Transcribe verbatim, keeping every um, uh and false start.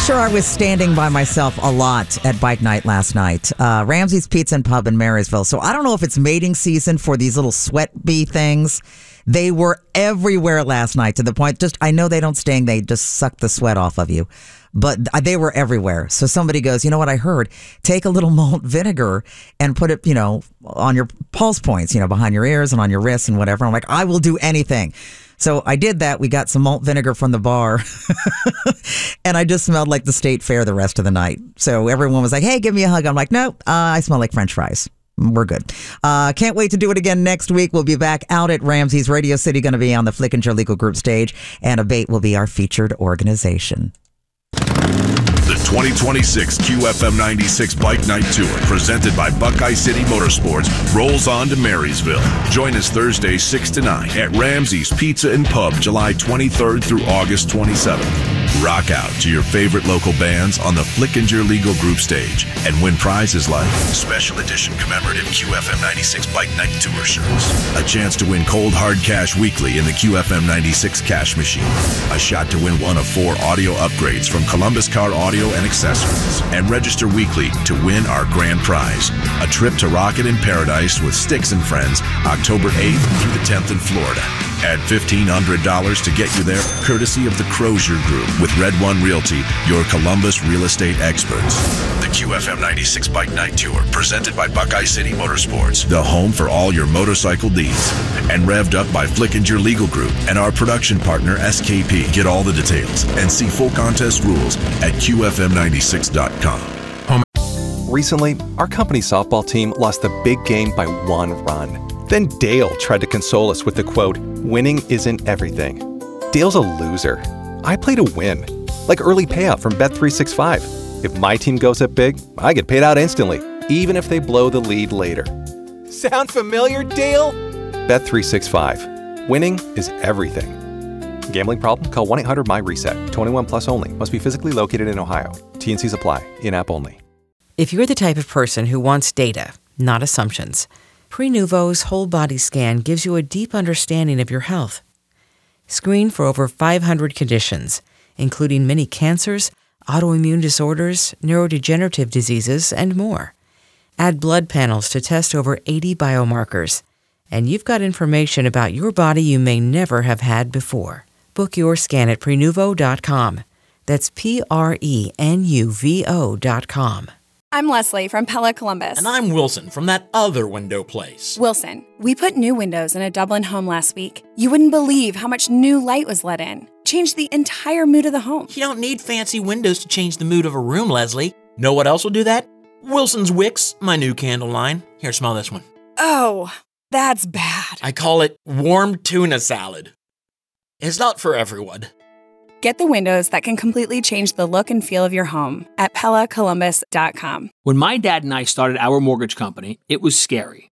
sure I was standing by myself a lot at bike night last night. Uh, Ramsey's Pizza and Pub in Marysville. So I don't know if it's mating season for these little sweat bee things. They were everywhere last night to the point, just, I know they don't sting. They just suck the sweat off of you. But they were everywhere. So somebody goes, you know what I heard? Take a little malt vinegar and put it, you know, on your pulse points, you know, behind your ears and on your wrists and whatever. I'm like, I will do anything. So I did that. We got some malt vinegar from the bar and I just smelled like the state fair the rest of the night. So everyone was like, hey, give me a hug. I'm like, no, uh, I smell like French fries. We're good. Uh, can't wait to do it again next week. We'll be back out at Ramsey's. Radio City going to be on the Flickinger Legal Group stage, and Abate will be our featured organization. The twenty twenty-six Q F M ninety-six Bike Night Tour, presented by Buckeye City Motorsports, rolls on to Marysville. Join us Thursday, six to nine at Ramsey's Pizza and Pub, July twenty-third through August twenty-seventh. Rock out to your favorite local bands on the Flickinger Legal Group stage and win prizes like special edition commemorative Q F M ninety-six Bike Night Tour shirts, a chance to win cold hard cash weekly in the Q F M ninety-six cash machine, a shot to win one of four audio upgrades from Columbus Car Audio and Accessories, and register weekly to win our grand prize, a trip to Rocket in Paradise with Sticks and Friends, October eighth through the tenth in Florida. Add fifteen hundred dollars to get you there, courtesy of the Crozier Group with Red One Realty, your Columbus real estate experts. The Q F M ninety-six Bike Night Tour, presented by Buckeye City Motorsports, the home for all your motorcycle needs, and revved up by Flickinger Legal Group and our production partner S K P. Get all the details and see full contest rules at Q F M ninety-six dot com. Recently, our company softball team lost the big game by one run. Then Dale tried to console us with the quote, winning isn't everything. Dale's a loser. I play to win. Like early payout from Bet three sixty-five. If my team goes up big, I get paid out instantly, even if they blow the lead later. Sound familiar, Dale? Bet three sixty-five. Winning is everything. Gambling problem? Call one eight hundred M Y reset. twenty-one plus only. Must be physically located in Ohio. T and Cs apply. In-app only. If you're the type of person who wants data, not assumptions, Prenuvo's whole body scan gives you a deep understanding of your health. Screen for over five hundred conditions, including many cancers, autoimmune disorders, neurodegenerative diseases, and more. Add blood panels to test over eighty biomarkers, and you've got information about your body you may never have had before. Book your scan at Prenuvo dot com. That's P R E N U V O dot com. I'm Leslie from Pella Columbus. And I'm Wilson from that other window place. Wilson, we put new windows in a Dublin home last week. You wouldn't believe how much new light was let in. Changed the entire mood of the home. You don't need fancy windows to change the mood of a room, Leslie. Know what else will do that? Wilson's Wicks, my new candle line. Here, smell this one. Oh, that's bad. I call it warm tuna salad. It's not for everyone. Get the windows that can completely change the look and feel of your home at Pella Columbus dot com. When my dad and I started our mortgage company, it was scary.